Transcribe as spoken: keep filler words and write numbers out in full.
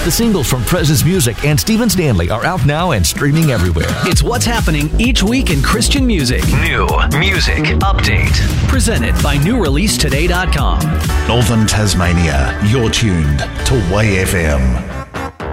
The singles from Presence Music and Stephen Stanley are out now and streaming everywhere. It's what's happening each week in Christian music. New Music Update. Presented by new release today dot com. Northern Tasmania, you're tuned to Way F M.